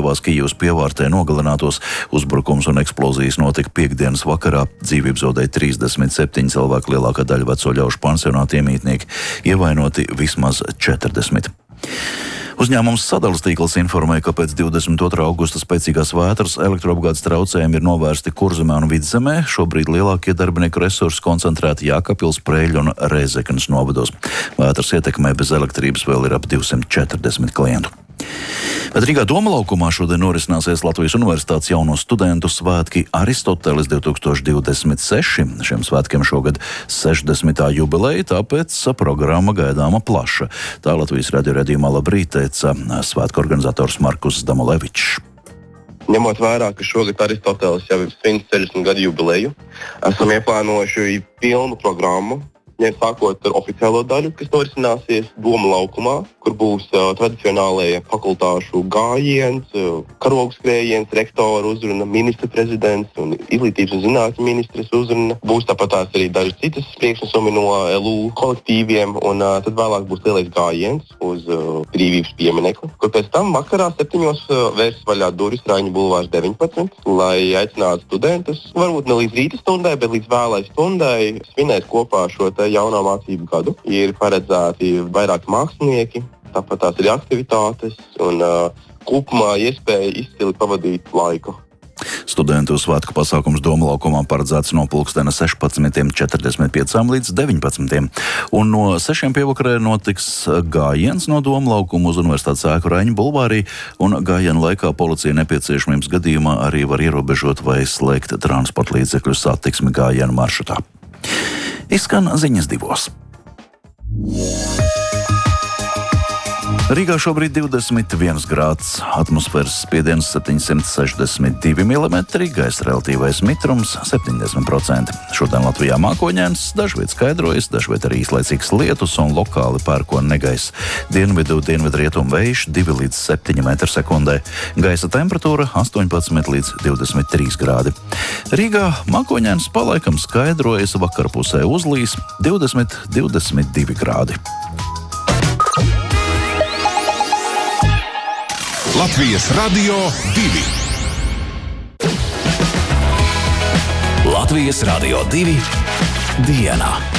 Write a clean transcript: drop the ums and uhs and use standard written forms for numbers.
izdevās Kijevas pievārtē nogalinātos. Uzbrukums un eksplozijas notika piektdienas vakarā. Dzīvību zaudēja 37 cilvēki, lielākā daļa veco ļaužu pansionātu iemītnieki, ievainoti vismaz 40. Uzņēmums Sadales tīkls informēja, ka pēc 22. augusta spēcīgās vētras elektroapgādes traucējumi ir novērsti Kurzemē un Vidzemē. Šobrīd lielākie darbinieku resursi koncentrēti Jākapils, Preiļu un Rēzeknes novados. Vētras ietekmē bez elektrības vēl ir ap 240 klientu. Bet Rīgā Doma laukumā šodien norisināsies Latvijas Universitātes jauno studentu svētki Aristoteles 2026. Šiem svētkiem šogad 60. jubileja, tāpēc programma gaidāma plaša. Tā Latvijas radio redzījumā labrīt teica svētku organizators Markus Damolevičs. Ņemot vērā, ka šogad Aristoteles jau ir 60 gadu jubileju, esam ieplānojuši pilnu programmu, sākot ar oficiālo daļu, kas norisināsies Doma laukumā, kur būs tradicionālajie fakultāšu gājiens, karogu skrējiens, rektora uzruna, ministra prezidents un izglītības un zinātņu ministres uzruna. Būs tāpat arī dažas citas priekšnesumi no LU kolektīviem, un tad vēlāk būs lielais gājiens uz brīvības pieminekli, kur pēc tam vakarā 7. vērs vaļā durvis Raņu bulvārs 19, lai aicinātu studentus, varbūt ne līdz rīta stundai, bet līdz vēlai stundai svinēt kopā šo jaunā mācību gadu. Ir paredzēti vairāki mākslinieki, tāpat tās ir aktivitātes un kopumā iespēja izcili pavadīt laiku. Studentu svētku pasākums Doma laukumā paredzēts no pulkstena 16:45 līdz 19. Un no 6. pievakarē notiks gājiens no Doma laukuma uz Universitātes ēku Raņu bulvārī, un gājiena laikā policija nepieciešamības gadījumā arī var ierobežot vai slēgt transporta līdzekļu satiksmi gājiena maršrutā. Izskan ziņas 2. Rīgā šobrīd 21 grāds, atmosfēras spiediens 762 mm, gaisa relatīvais mitrums 70%. Šodien Latvijā mākoņains, dažviet skaidrojas, dažviet arī īslaicīgs lietus un lokāli pērkona negaiss. Dienvidrietumu vējš 2 līdz 7 m/sekundē. Gaisa temperatūra 18 līdz 23 grādi. Rīgā mākoņains palaikam skaidrojas, vakarpusē uzlīs 20–22 grādi. Latvijas Radio 2. Latvijas Radio 2 dienā.